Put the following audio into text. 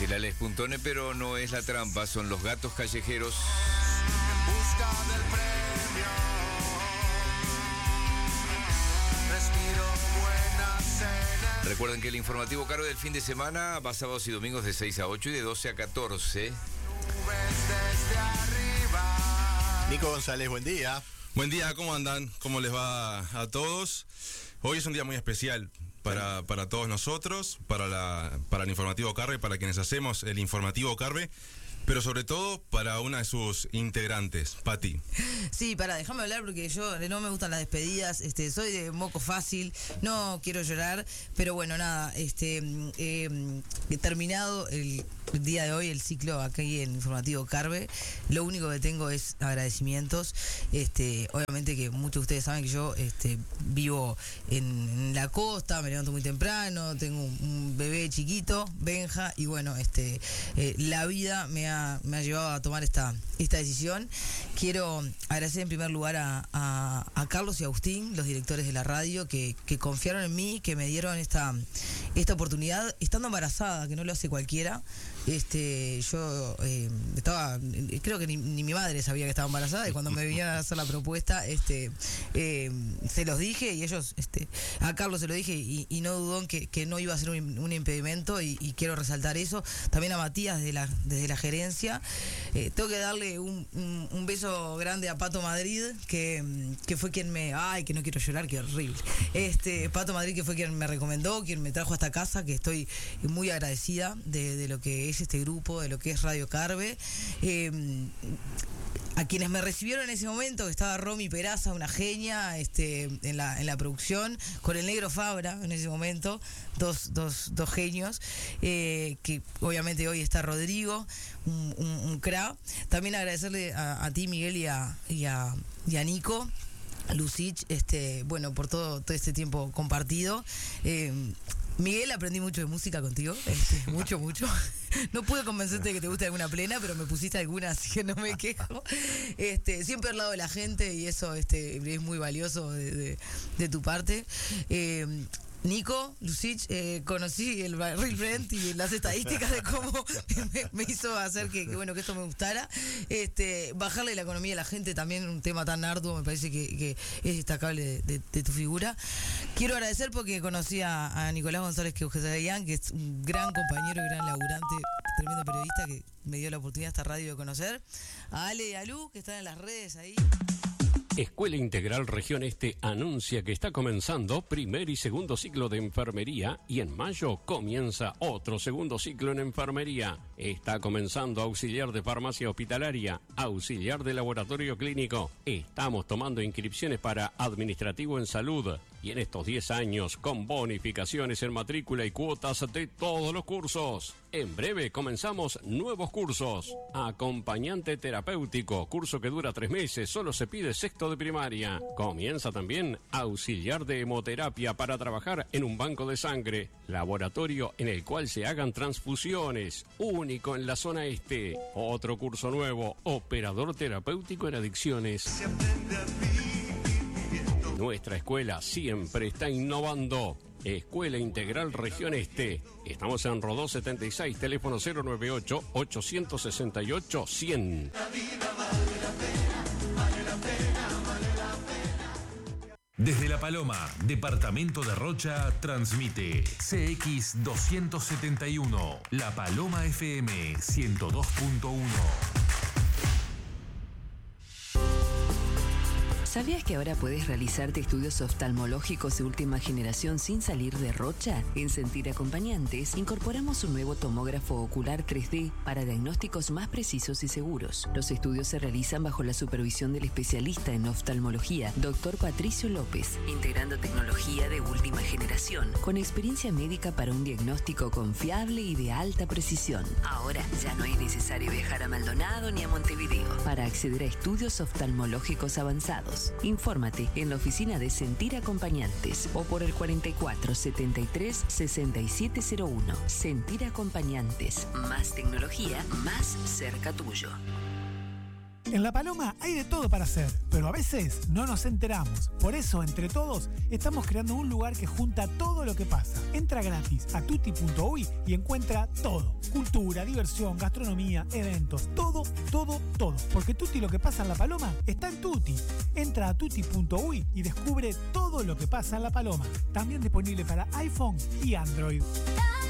Dice la Lespuntone, pero no es la trampa, son los gatos callejeros. En busca del premio. Respiro buenas energías. Recuerden que el informativo Carve del fin de semana va sábados y domingos de 6 a 8 y de 12 a 14. Nubes desde arriba. Nico González, buen día. Buen día, ¿cómo andan? ¿Cómo les va a todos? Hoy es un día muy especial para todos nosotros, para el informativo Carve, para quienes hacemos el informativo Carve, pero sobre todo para una de sus integrantes, Pati. Sí, déjame hablar porque yo no me gustan las despedidas, soy de moco fácil, no quiero llorar, pero bueno, nada, he terminado el día de hoy el ciclo aquí en Informativo Carve. Lo único que tengo es agradecimientos. Obviamente que muchos de ustedes saben que yo vivo en la costa, me levanto muy temprano, tengo un bebé chiquito, Benja, y bueno, la vida me ha llevado a tomar esta decisión. Quiero agradecer en primer lugar a Carlos y Agustín, los directores de la radio, que confiaron en mí, que me dieron esta oportunidad, estando embarazada, que no lo hace cualquiera. Yo creo que ni mi madre sabía que estaba embarazada, y cuando me vinieron a hacer la propuesta, se los dije, y ellos, a Carlos se lo dije, y no dudó en que no iba a ser un impedimento, y quiero resaltar eso. También a Matías desde la gerencia. Tengo que darle un beso grande a Pato Madrid, que fue quien que no quiero llorar, que horrible. Pato Madrid, que fue quien me recomendó, quien me trajo a esta casa, que estoy muy agradecida de lo que es este grupo, de lo que es Radio Carve. A quienes me recibieron en ese momento, que estaba Romy Peraza, una genia, en la producción, con el Negro Fabra en ese momento, dos genios, que obviamente hoy está Rodrigo, un crack. También agradecerle a ti, Miguel, y a Nico Lucich, por todo este tiempo compartido. Miguel, aprendí mucho de música contigo, mucho. No pude convencerte de que te guste alguna plena, pero me pusiste alguna, así que no me quejo. Siempre al lado de la gente, y eso es muy valioso de tu parte. Nico Lucich, conocí el Barril Brent y las estadísticas de cómo me hizo hacer que esto me gustara. Bajarle la economía a la gente, también un tema tan arduo, me parece que es destacable de tu figura. Quiero agradecer porque conocí a Nicolás González Queujezayán, que es un gran compañero y gran laburante, tremendo periodista, que me dio la oportunidad esta radio de conocer. A Ale y a Lu, que están en las redes ahí. Escuela Integral Región Este anuncia que está comenzando primer y segundo ciclo de enfermería, y en mayo comienza otro segundo ciclo en enfermería. Está comenzando auxiliar de farmacia hospitalaria, auxiliar de laboratorio clínico. Estamos tomando inscripciones para administrativo en salud, y en estos 10 años con bonificaciones en matrícula y cuotas de todos los cursos. En breve comenzamos nuevos cursos. Acompañante terapéutico, curso que dura 3 meses, solo se pide sexto de primaria. Comienza también auxiliar de hemoterapia para trabajar en un banco de sangre, laboratorio en el cual se hagan transfusiones, único en la zona este. Otro curso nuevo, operador terapéutico en adicciones. Nuestra escuela siempre está innovando. Escuela Integral Región Este. Estamos en Rodó 76, teléfono 098-868-100. Desde La Paloma, departamento de Rocha, transmite CX 271, La Paloma FM 102.1. ¿Sabías que ahora puedes realizarte estudios oftalmológicos de última generación sin salir de Rocha? En Sentir Acompañantes incorporamos un nuevo tomógrafo ocular 3D para diagnósticos más precisos y seguros. Los estudios se realizan bajo la supervisión del especialista en oftalmología, Dr. Patricio López, integrando tecnología de última generación, con experiencia médica para un diagnóstico confiable y de alta precisión. Ahora ya no es necesario viajar a Maldonado ni a Montevideo para acceder a estudios oftalmológicos avanzados. Infórmate en la oficina de Sentir Acompañantes o por el 4473-6701. Sentir Acompañantes. Más tecnología, más cerca tuyo. En La Paloma hay de todo para hacer, pero a veces no nos enteramos. Por eso, entre todos, estamos creando un lugar que junta todo lo que pasa. Entra gratis a tutti.uy y encuentra todo. Cultura, diversión, gastronomía, eventos, todo. Porque Tutti lo que pasa en La Paloma está en Tutti. Entra a tutti.uy y descubre todo lo que pasa en La Paloma. También disponible para iPhone y Android.